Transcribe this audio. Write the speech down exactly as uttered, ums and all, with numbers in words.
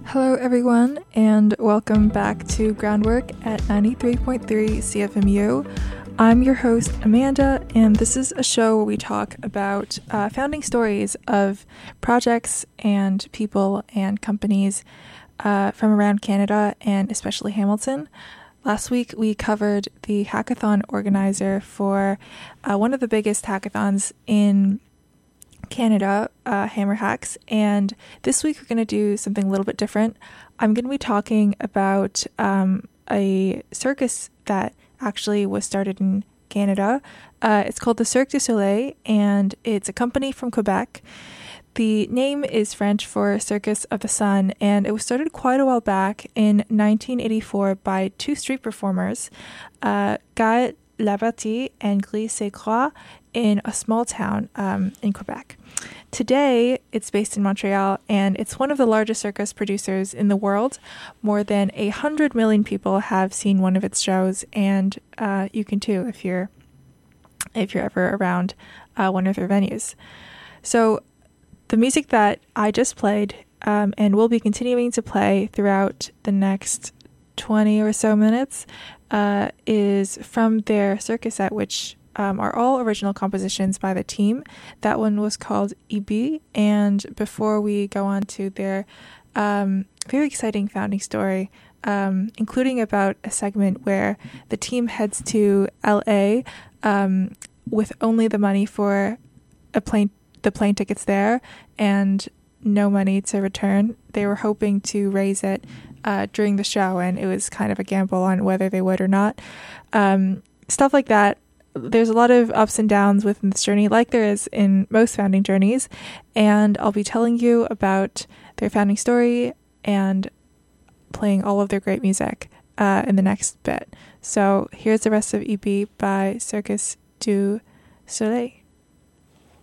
Hello everyone, and welcome back to Groundwork at ninety-three point three C F M U. I'm your host, Amanda, and this is a show where we talk about uh, founding stories of projects and people and companies uh, from around Canada and especially Hamilton. Last week, we covered the hackathon organizer for uh, one of the biggest hackathons in Canada, uh, Hammer Hacks, and this week we're going to do something a little bit different. I'm going to be talking about um, a circus that actually was started in Canada. Uh, it's called the Cirque du Soleil, and it's a company from Quebec. The name is French for Circus of the Sun, and it was started quite a while back in nineteen eighty-four by two street performers, uh, Guy Laverty and Gilles Sécroix, in a small town um, in Quebec. Today, it's based in Montreal, and it's one of the largest circus producers in the world. More than a hundred million people have seen one of its shows, and uh, you can too if you're if you're ever around uh, one of their venues. So, the music that I just played um, and will be continuing to play throughout the next twenty or so minutes uh, is from their circus set, which Um, are all original compositions by the team. That one was called E B. And before we go on to their um, very exciting founding story, um, including about a segment where the team heads to L A um, with only the money for a plane, the plane tickets there, and no money to return. They were hoping to raise it uh, during the show, and it was kind of a gamble on whether they would or not. Um, stuff like that. There's a lot of ups and downs within this journey, like there is in most founding journeys, and I'll be telling you about their founding story and playing all of their great music uh, in the next bit. So here's the rest of E B by Cirque du Soleil.